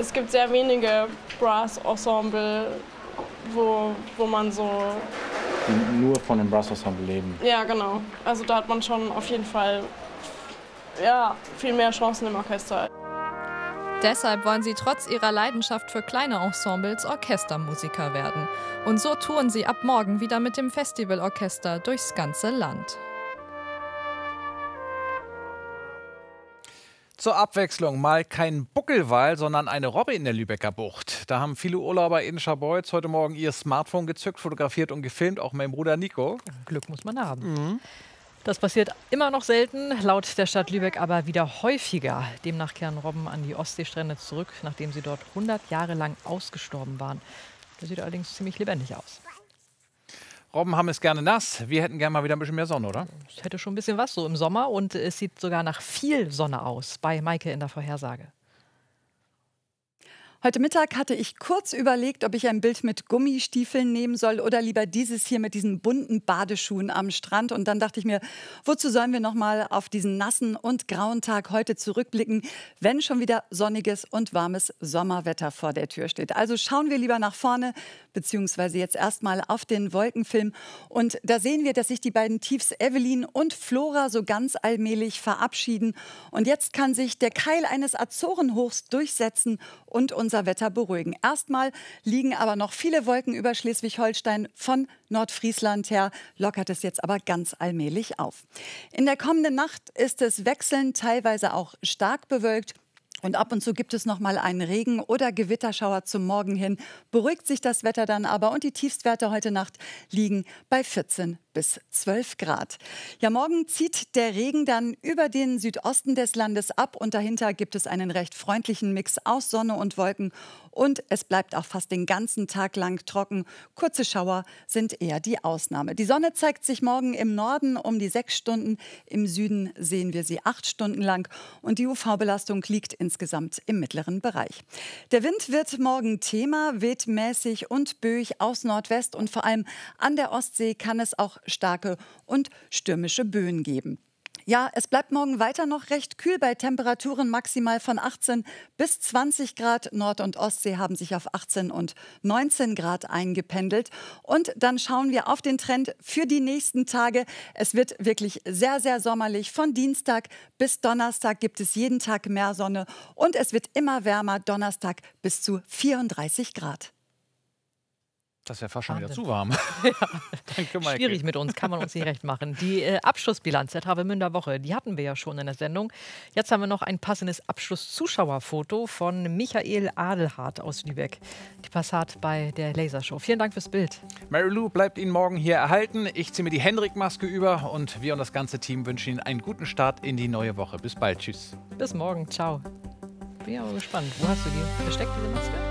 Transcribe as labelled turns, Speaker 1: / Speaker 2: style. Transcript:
Speaker 1: es gibt sehr wenige Brass-Ensemble, wo man so...
Speaker 2: Die nur von dem Brass-Ensemble leben.
Speaker 1: Ja, genau. Also da hat man schon auf jeden Fall viel mehr Chancen im Orchester.
Speaker 3: Deshalb wollen sie trotz ihrer Leidenschaft für kleine Ensembles Orchestermusiker werden. Und so touren sie ab morgen wieder mit dem Festivalorchester durchs ganze Land.
Speaker 4: Zur Abwechslung mal kein Buckelwal, sondern eine Robbe in der Lübecker Bucht. Da haben viele Urlauber in Scharbeutz heute Morgen ihr Smartphone gezückt, fotografiert und gefilmt, auch mein Bruder Nico.
Speaker 5: Glück muss man haben. Das passiert immer noch selten, laut der Stadt Lübeck aber wieder häufiger. Demnach kehren Robben an die Ostseestrände zurück, nachdem sie dort 100 Jahre lang ausgestorben waren. Das sieht allerdings ziemlich lebendig aus.
Speaker 4: Robben haben es gerne nass. Wir hätten gerne mal wieder ein bisschen mehr Sonne, oder?
Speaker 5: Es hätte schon ein bisschen was so im Sommer und es sieht sogar nach viel Sonne aus bei Maike in der Vorhersage.
Speaker 6: Heute Mittag hatte ich kurz überlegt, ob ich ein Bild mit Gummistiefeln nehmen soll oder lieber dieses hier mit diesen bunten Badeschuhen am Strand. Und dann dachte ich mir, wozu sollen wir noch mal auf diesen nassen und grauen Tag heute zurückblicken, wenn schon wieder sonniges und warmes Sommerwetter vor der Tür steht. Also schauen wir lieber nach vorne, beziehungsweise jetzt erstmal auf den Wolkenfilm. Und da sehen wir, dass sich die beiden Tiefs Evelyn und Flora so ganz allmählich verabschieden. Und jetzt kann sich der Keil eines Azorenhochs durchsetzen und unser Wetter beruhigen. Erstmal liegen aber noch viele Wolken über Schleswig-Holstein. Von Nordfriesland her lockert es jetzt aber ganz allmählich auf. In der kommenden Nacht ist es wechselnd, teilweise auch stark bewölkt. Und ab und zu gibt es noch mal einen Regen- oder Gewitterschauer zum Morgen hin. Beruhigt sich das Wetter dann aber und die Tiefstwerte heute Nacht liegen bei 14 bis 12 Grad. Ja, morgen zieht der Regen dann über den Südosten des Landes ab und dahinter gibt es einen recht freundlichen Mix aus Sonne und Wolken. Und es bleibt auch fast den ganzen Tag lang trocken. Kurze Schauer sind eher die Ausnahme. Die Sonne zeigt sich morgen im Norden um die 6 Stunden. Im Süden sehen wir sie 8 Stunden lang. Und die UV-Belastung liegt insgesamt im mittleren Bereich. Der Wind wird morgen Thema, weht mäßig und böig aus Nordwest. Und vor allem an der Ostsee kann es auch starke und stürmische Böen geben. Ja, es bleibt morgen weiter noch recht kühl bei Temperaturen maximal von 18 bis 20 Grad. Nord- und Ostsee haben sich auf 18 und 19 Grad eingependelt. Und dann schauen wir auf den Trend für die nächsten Tage. Es wird wirklich sehr, sehr sommerlich. Von Dienstag bis Donnerstag gibt es jeden Tag mehr Sonne. Und es wird immer wärmer. Donnerstag bis zu 34 Grad.
Speaker 4: Das ist ja fast schon wieder zu warm.
Speaker 5: Ja.
Speaker 4: Danke, Maike.
Speaker 5: Schwierig mit uns, kann man uns nicht recht machen. Die Abschlussbilanz der Travemünder Woche, die hatten wir ja schon in der Sendung. Jetzt haben wir noch ein passendes Abschluss-Zuschauerfoto von Michael Adelhardt aus Lübeck. Die Passat bei der Lasershow. Vielen Dank fürs Bild.
Speaker 4: Mary Lou bleibt Ihnen morgen hier erhalten. Ich ziehe mir die Hendrik-Maske über und wir und das ganze Team wünschen Ihnen einen guten Start in die neue Woche. Bis bald. Tschüss.
Speaker 5: Bis morgen. Ciao. Bin ja aber gespannt. Wo hast du die versteckt, diese Maske?